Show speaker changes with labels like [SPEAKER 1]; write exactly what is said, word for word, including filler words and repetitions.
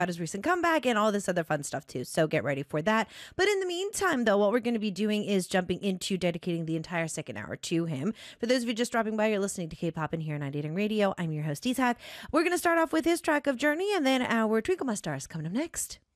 [SPEAKER 1] his recent comeback and all this other fun stuff too. So get ready for that. But in the meantime, though, what we're going to be doing is jumping into dedicating the entire second hour to him. For those of you just dropping by, you're listening to K-Pop in here on ninety-eight Radio. I'm your host, Ishak. We're going to start off with his track of Journey, and then our Twinkle My Stars coming up next.